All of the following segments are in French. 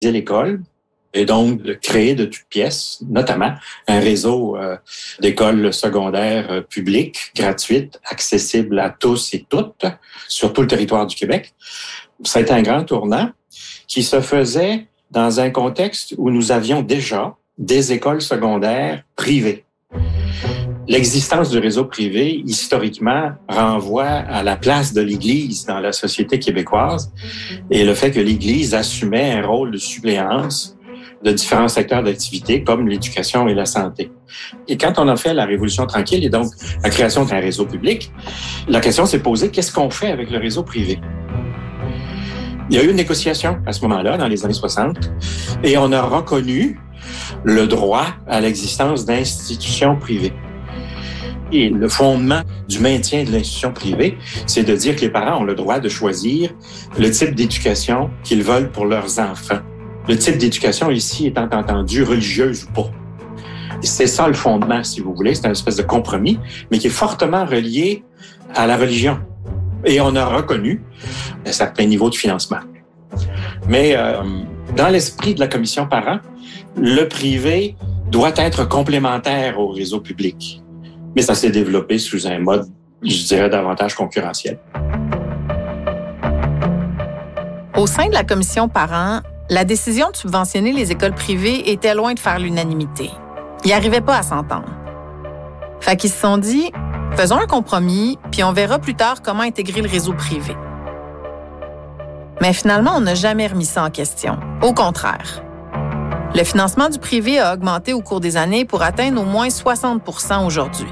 l'école et donc de créer de toutes pièces, notamment un réseau d'écoles secondaires publiques, gratuites, accessibles à tous et toutes, sur tout le territoire du Québec. Ça a été un grand tournant qui se faisait dans un contexte où nous avions déjà des écoles secondaires privées. L'existence du réseau privé, historiquement, renvoie à la place de l'Église dans la société québécoise et le fait que l'Église assumait un rôle de suppléance de différents secteurs d'activité comme l'éducation et la santé. Et quand on a fait la Révolution tranquille et donc la création d'un réseau public, la question s'est posée, qu'est-ce qu'on fait avec le réseau privé? Il y a eu une négociation à ce moment-là, dans les années 60, et on a reconnu le droit à l'existence d'institutions privées. Et le fondement du maintien de l'institution privée, c'est de dire que les parents ont le droit de choisir le type d'éducation qu'ils veulent pour leurs enfants. Le type d'éducation ici étant entendu religieuse ou pas. C'est ça le fondement, si vous voulez. C'est une espèce de compromis, mais qui est fortement relié à la religion. Et on a reconnu un certain niveau de financement. Mais dans l'esprit de la commission parents, le privé doit être complémentaire au réseau public. Mais ça s'est développé sous un mode, je dirais, davantage concurrentiel. Au sein de la commission parents, la décision de subventionner les écoles privées était loin de faire l'unanimité. Ils n'arrivaient pas à s'entendre. Fait qu'ils se sont dit, faisons un compromis, puis on verra plus tard comment intégrer le réseau privé. Mais finalement, on n'a jamais remis ça en question. Au contraire. Le financement du privé a augmenté au cours des années pour atteindre au moins 60 % aujourd'hui.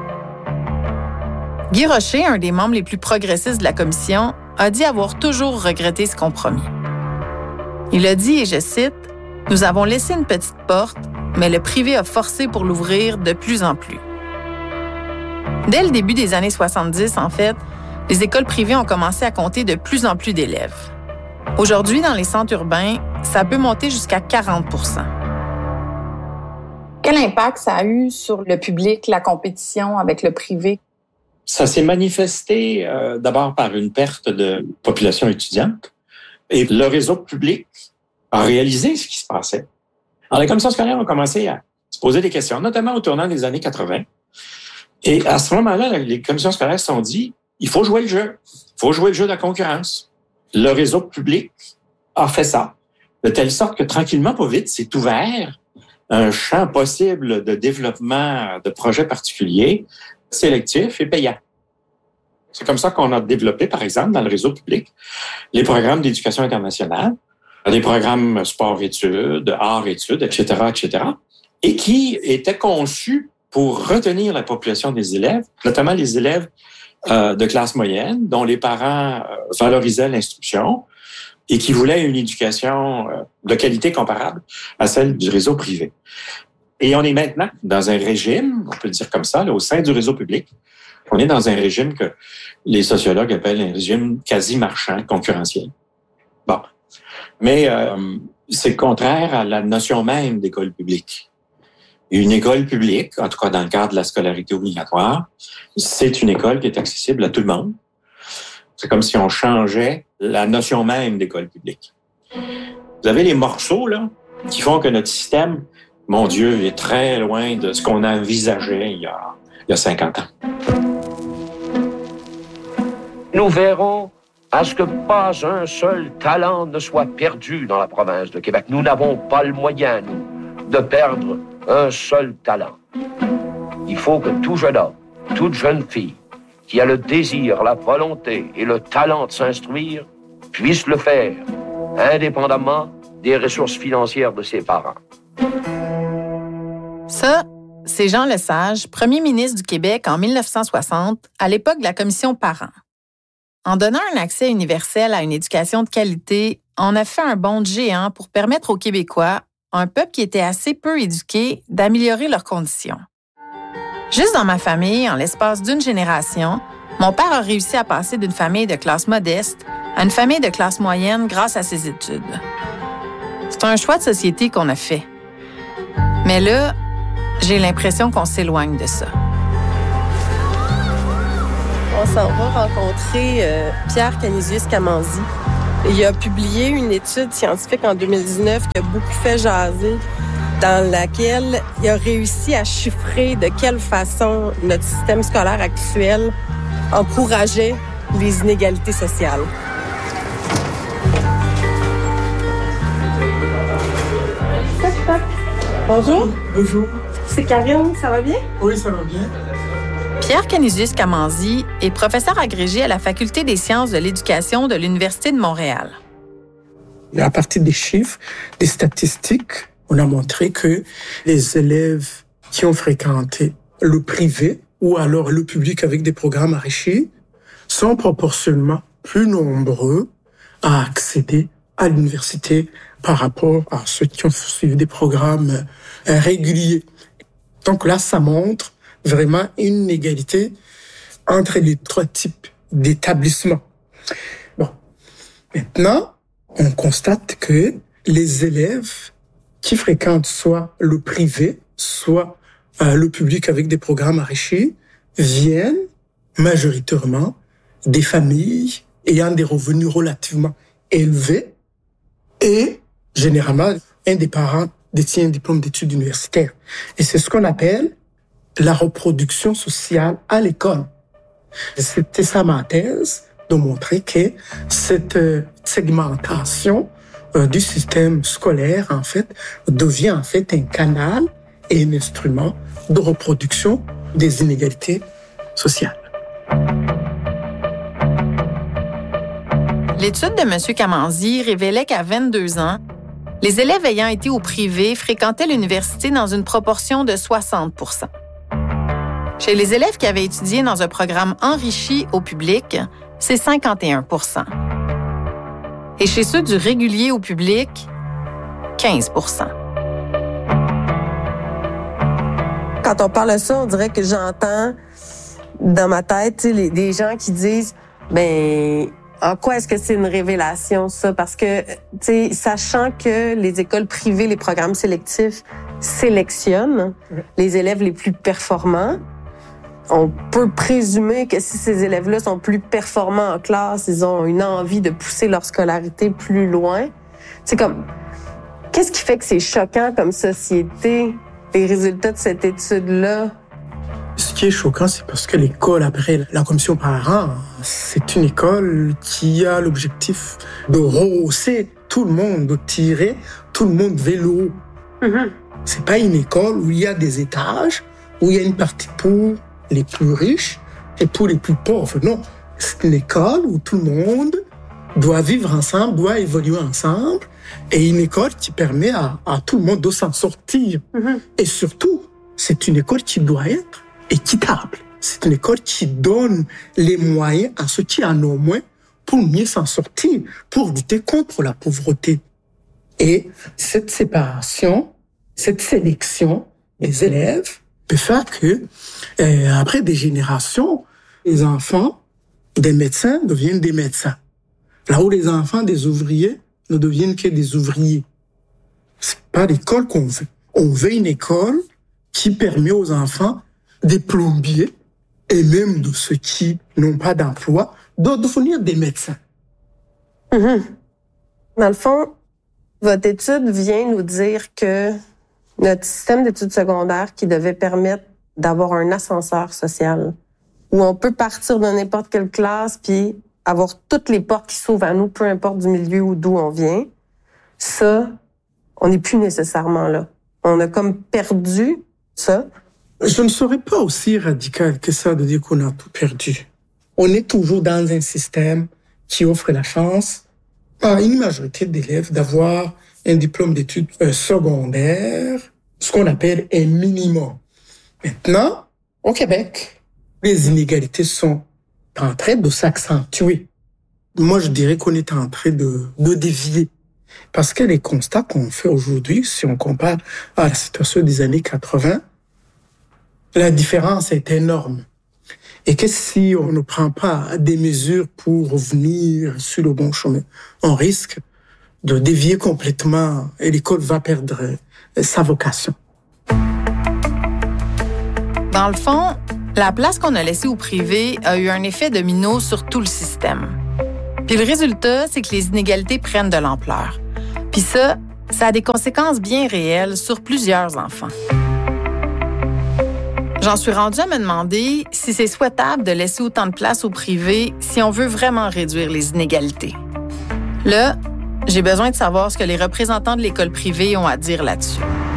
Guy Rocher, un des membres les plus progressistes de la commission, a dit avoir toujours regretté ce compromis. Il a dit, et je cite, « Nous avons laissé une petite porte, mais le privé a forcé pour l'ouvrir de plus en plus. » Dès le début des années 70, en fait, les écoles privées ont commencé à compter de plus en plus d'élèves. Aujourd'hui, dans les centres urbains, ça peut monter jusqu'à 40 %. Quel impact ça a eu sur le public, la compétition avec le privé? Ça s'est manifesté d'abord par une perte de population étudiante. Et le réseau public a réalisé ce qui se passait. Alors, les commissions scolaires ont commencé à se poser des questions, notamment au tournant des années 80. Et à ce moment-là, les commissions scolaires se sont dit, il faut jouer le jeu. Il faut jouer le jeu de la concurrence. Le réseau public a fait ça, de telle sorte que tranquillement, pas vite, c'est ouvert un champ possible de développement de projets particuliers, sélectifs et payants. C'est comme ça qu'on a développé, par exemple, dans le réseau public, les programmes d'éducation internationale, les programmes sport-études, art-études, etc., et qui étaient conçus pour retenir la population des élèves, notamment les élèves de classe moyenne, dont les parents valorisaient l'instruction et qui voulaient une éducation de qualité comparable à celle du réseau privé. Et on est maintenant dans un régime, on peut le dire comme ça, là, au sein du réseau public, on est dans un régime que les sociologues appellent un régime quasi-marchand, concurrentiel. Bon. Mais c'est contraire à la notion même d'école publique. Une école publique, en tout cas dans le cadre de la scolarité obligatoire, c'est une école qui est accessible à tout le monde. C'est comme si on changeait la notion même d'école publique. Vous avez les morceaux là qui font que notre système, mon Dieu, est très loin de ce qu'on envisageait il y a 50 ans. Nous verrons à ce que pas un seul talent ne soit perdu dans la province de Québec. Nous n'avons pas le moyen, nous, de perdre un seul talent. Il faut que tout jeune homme, toute jeune fille, qui a le désir, la volonté et le talent de s'instruire, puisse le faire, indépendamment des ressources financières de ses parents. Ça, c'est Jean Lesage, premier ministre du Québec en 1960, à l'époque de la commission parents. En donnant un accès universel à une éducation de qualité, on a fait un bond de géant pour permettre aux Québécois, un peuple qui était assez peu éduqué, d'améliorer leurs conditions. Juste dans ma famille, en l'espace d'une génération, mon père a réussi à passer d'une famille de classe modeste à une famille de classe moyenne grâce à ses études. C'est un choix de société qu'on a fait. Mais là, j'ai l'impression qu'on s'éloigne de ça. On s'en va rencontrer Pierre Canisius Camanzi. Il a publié une étude scientifique en 2019 qui a beaucoup fait jaser, dans laquelle il a réussi à chiffrer de quelle façon notre système scolaire actuel encourageait les inégalités sociales. Bonjour. Bonjour. C'est Karine, ça va bien? Oui, ça va bien. Pierre Canisius-Camanzi est professeur agrégé à la Faculté des sciences de l'éducation de l'Université de Montréal. À partir des chiffres, des statistiques, on a montré que les élèves qui ont fréquenté le privé ou alors le public avec des programmes enrichis sont proportionnellement plus nombreux à accéder à l'université par rapport à ceux qui ont suivi des programmes réguliers. Donc là, ça montre vraiment une égalité entre les trois types d'établissements. Bon, maintenant, on constate que les élèves qui fréquentent soit le privé, soit le public avec des programmes enrichis viennent majoritairement des familles ayant des revenus relativement élevés et généralement un des parents détient un diplôme d'études universitaires. Et c'est ce qu'on appelle la reproduction sociale à l'école. C'était ça ma thèse, de montrer que cette segmentation du système scolaire, en fait, devient en fait un canal et un instrument de reproduction des inégalités sociales. L'étude de M. Camanzi révélait qu'à 22 ans, les élèves ayant été au privé fréquentaient l'université dans une proportion de 60 %. Chez les élèves qui avaient étudié dans un programme enrichi au public, c'est 51 %. Et chez ceux du régulier au public, 15 %. Quand on parle de ça, on dirait que j'entends dans ma tête des gens qui disent ben en quoi est-ce que c'est une révélation, ça? Parce que, sachant que les écoles privées, les programmes sélectifs sélectionnent les élèves les plus performants, on peut présumer que si ces élèves-là sont plus performants en classe, ils ont une envie de pousser leur scolarité plus loin. C'est comme, qu'est-ce qui fait que c'est choquant comme société, les résultats de cette étude-là? Ce qui est choquant, c'est parce que l'école, après la commission parents, c'est une école qui a l'objectif de rehausser tout le monde, de tirer tout le monde vers le haut. Mm-hmm. C'est pas une école où il y a des étages, où il y a une partie pour les plus riches et pour les plus pauvres. Non, c'est une école où tout le monde doit vivre ensemble, doit évoluer ensemble, et une école qui permet à tout le monde de s'en sortir. Mm-hmm. Et surtout, c'est une école qui doit être équitable. C'est une école qui donne les moyens à ceux qui en ont moins pour mieux s'en sortir, pour lutter contre la pauvreté. Et cette séparation, cette sélection des élèves peut faire que, après des générations, les enfants des médecins deviennent des médecins. Là où les enfants des ouvriers ne deviennent que des ouvriers. C'est pas l'école qu'on veut. On veut une école qui permet aux enfants des plombiers et même de ceux qui n'ont pas d'emploi de devenir des médecins. Mm-hmm. Dans le fond, votre étude vient nous dire que notre système d'études secondaires qui devait permettre d'avoir un ascenseur social, où on peut partir de n'importe quelle classe puis avoir toutes les portes qui s'ouvrent à nous, peu importe du milieu ou d'où on vient, ça, on n'est plus nécessairement là. On a comme perdu ça. Je ne serais pas aussi radical que ça de dire qu'on a tout perdu. On est toujours dans un système qui offre la chance à une majorité d'élèves d'avoir un diplôme d'études secondaires, ce qu'on appelle un minimum. Maintenant, au Québec, les inégalités sont en train de s'accentuer. Moi, je dirais qu'on est en train de dévier. Parce que les constats qu'on fait aujourd'hui, si on compare à la situation des années 80, la différence est énorme. Et que si on ne prend pas des mesures pour revenir sur le bon chemin, on risque de dévier complètement et l'école va perdre sa vocation. Dans le fond, la place qu'on a laissée au privé a eu un effet domino sur tout le système. Puis Puis le résultat, c'est que les inégalités prennent de l'ampleur. Puis ça a des conséquences bien réelles sur plusieurs enfants. J'en suis rendue à me demander si c'est souhaitable de laisser autant de place au privé si on veut vraiment réduire les inégalités. Là, j'ai besoin de savoir ce que les représentants de l'école privée ont à dire là-dessus.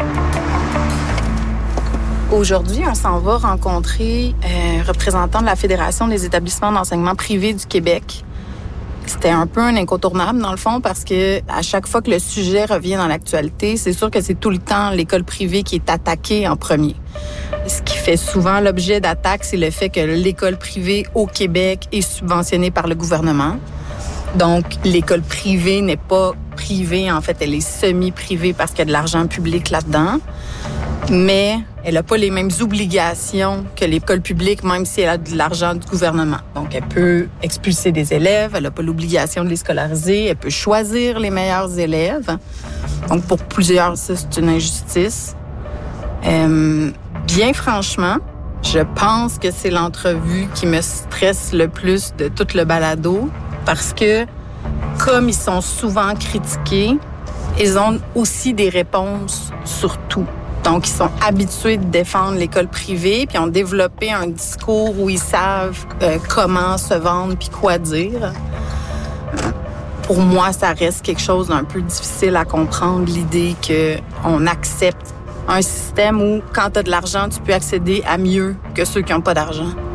Aujourd'hui, on s'en va rencontrer un représentant de la Fédération des établissements d'enseignement privés du Québec. C'était un peu un incontournable, dans le fond, parce que à chaque fois que le sujet revient dans l'actualité, c'est sûr que c'est tout le temps l'école privée qui est attaquée en premier. Ce qui fait souvent l'objet d'attaques, c'est le fait que l'école privée au Québec est subventionnée par le gouvernement. Donc, l'école privée n'est pas privée, en fait, elle est semi-privée parce qu'il y a de l'argent public là-dedans. Mais elle n'a pas les mêmes obligations que l'école publique, même si elle a de l'argent du gouvernement. Donc, elle peut expulser des élèves, elle n'a pas l'obligation de les scolariser, elle peut choisir les meilleurs élèves. Donc, pour plusieurs, ça, c'est une injustice. Bien franchement, je pense que c'est l'entrevue qui me stresse le plus de tout le balado parce que, comme ils sont souvent critiqués, ils ont aussi des réponses sur tout. Donc, ils sont habitués de défendre l'école privée, puis ont développé un discours où ils savent comment se vendre puis quoi dire. Pour moi, ça reste quelque chose d'un peu difficile à comprendre, l'idée qu'on accepte un système où, quand tu as de l'argent, tu peux accéder à mieux que ceux qui n'ont pas d'argent.